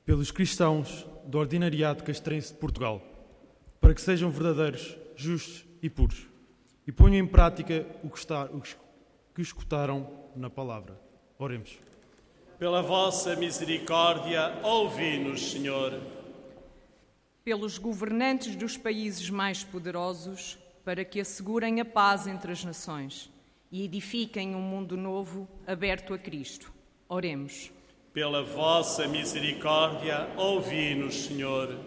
pelos cristãos do Ordinariado Castrense de Portugal, para que sejam verdadeiros, justos e puros, e ponham em prática o que escutaram na palavra. Oremos. Pela vossa misericórdia, ouvi-nos, Senhor. Pelos governantes dos países mais poderosos, para que assegurem a paz entre as nações e edifiquem um mundo novo aberto a Cristo. Oremos. Pela vossa misericórdia, ouvi-nos, Senhor.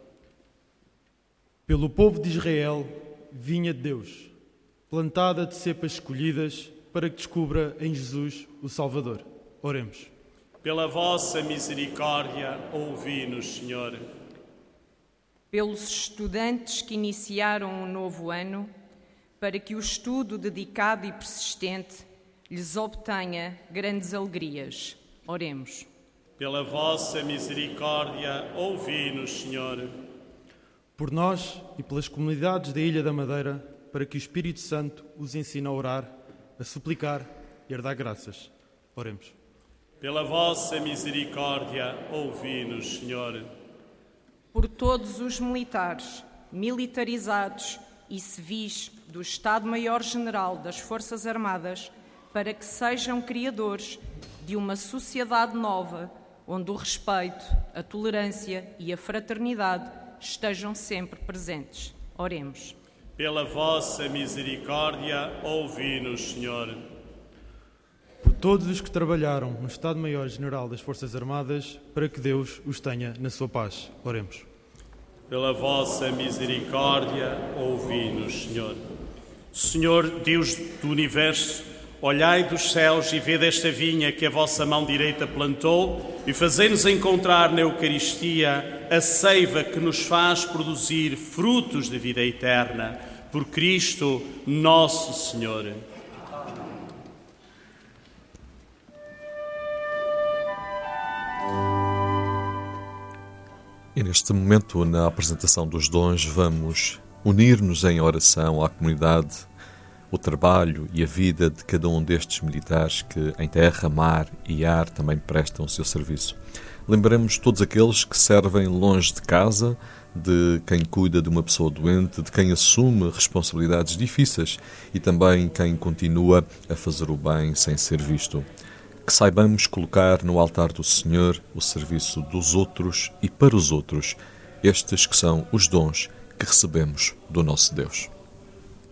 Pelo povo de Israel, vinha de Deus, plantada de cepas escolhidas, para que descubra em Jesus o Salvador. Oremos. Pela vossa misericórdia, ouvi-nos, Senhor. Pelos estudantes que iniciaram um novo ano, para que o estudo dedicado e persistente lhes obtenha grandes alegrias. Oremos. Pela vossa misericórdia, ouvi-nos, Senhor. Por nós e pelas comunidades da Ilha da Madeira, para que o Espírito Santo os ensine a orar, a suplicar e a dar graças. Oremos. Pela vossa misericórdia, ouvi-nos, Senhor. Por todos os militares, militarizados e civis do Estado-Maior-General das Forças Armadas, para que sejam criadores de uma sociedade nova, onde o respeito, a tolerância e a fraternidade estejam sempre presentes. Oremos. Pela vossa misericórdia, ouvi-nos, Senhor. Por todos os que trabalharam no Estado-Maior-General das Forças Armadas, para que Deus os tenha na sua paz. Oremos. Pela vossa misericórdia, ouvi-nos, Senhor. Senhor, Deus do Universo, olhai dos céus e vede esta vinha que a vossa mão direita plantou e fazei-nos encontrar na Eucaristia a seiva que nos faz produzir frutos de vida eterna. Por Cristo, nosso Senhor. E neste momento, na apresentação dos dons, vamos unir-nos em oração à comunidade, o trabalho e a vida de cada um destes militares que em terra, mar e ar também prestam o seu serviço. Lembramos todos aqueles que servem longe de casa, de quem cuida de uma pessoa doente, de quem assume responsabilidades difíceis e também quem continua a fazer o bem sem ser visto. Que saibamos colocar no altar do Senhor o serviço dos outros e para os outros, estes que são os dons que recebemos do nosso Deus.